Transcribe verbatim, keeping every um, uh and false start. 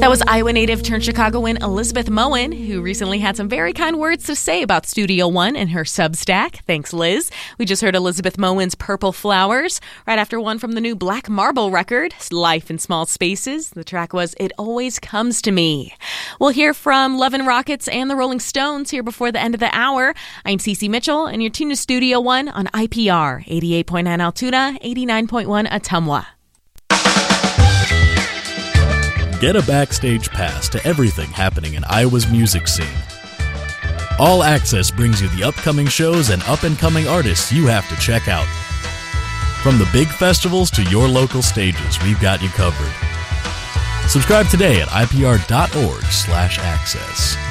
That was Iowa native turned Chicagoan Elizabeth Moen, who recently had some very kind words to say about Studio One and her Substack. Thanks, Liz. We just heard Elizabeth Moen's Purple Flowers, right after one from the new Black Marble record, Life in Small Spaces. The track was It Always Comes to Me. We'll hear from Love and Rockets and the Rolling Stones here before the end of the hour. I'm Cece Mitchell, and you're tuned to Studio One on I P R, eighty-eight point nine Altoona, eighty-nine point one Ottumwa. Get a backstage pass to everything happening in Iowa's music scene. All Access brings you the upcoming shows and up-and-coming artists you have to check out. From the big festivals to your local stages, we've got you covered. Subscribe today at I P R dot org slash access.